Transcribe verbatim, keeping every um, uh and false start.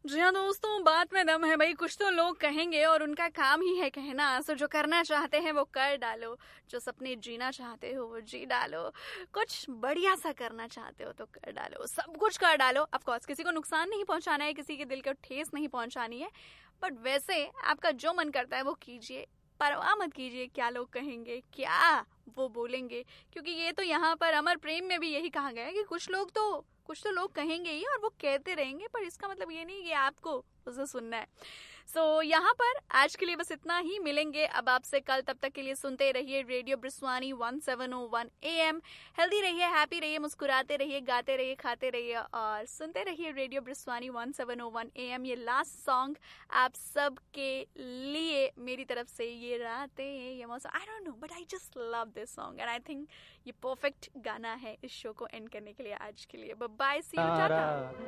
जी हाँ दोस्तों, बात में दम है भाई। कुछ तो लोग कहेंगे और उनका काम ही है कहना। सो जो करना चाहते हैं वो कर डालो, जो सपने जीना चाहते हो वो जी डालो, कुछ बढ़िया सा करना चाहते हो तो कर डालो, सब कुछ कर डालो। ऑफ कोर्स किसी को नुकसान नहीं पहुंचाना है, किसी के दिल को ठेस नहीं पहुंचानी है, बट वैसे आपका जो मन करता है वो कीजिए। परवाह मत कीजिए क्या लोग कहेंगे, क्या वो बोलेंगे, क्योंकि ये तो यहाँ पर अमर प्रेम में भी यही कहा गया है कि कुछ लोग तो कुछ तो लोग कहेंगे ही और वो कहते रहेंगे, पर इसका मतलब ये नहीं कि आपको उसे सुनना है। सो so, यहाँ पर आज के लिए बस इतना ही। मिलेंगे अब आपसे कल, तब तक के लिए सुनते रहिए radio ब्रिस्वानी one seven O one A M. Healthy रहिए, हैप्पी रहिए, मुस्कुराते रहिए, गाते रहिए, खाते रहिए और सुनते रहिए radio ब्रिस्वानी one seven O one A M. ये लास्ट सॉन्ग आप सब के लिए मेरी तरफ से। ये रातें, ये मौसम, I don't know but I just love this song and I think ये परफेक्ट गाना है इस शो को एंड करने के लिए आज के लिए। Bye, C you, Tata.